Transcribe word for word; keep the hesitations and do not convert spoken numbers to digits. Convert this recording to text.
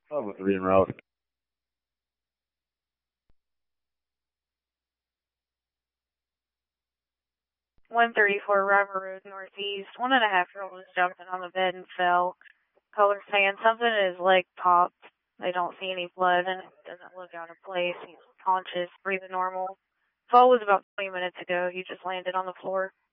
Probably three en route. one thirty-four River Road Northeast. One and a half year old was jumping on the bed and fell. Color saying something in his leg popped. They don't see any blood and it doesn't look out of place. He's conscious, breathing normal. Fall was about twenty minutes ago. He just landed on the floor.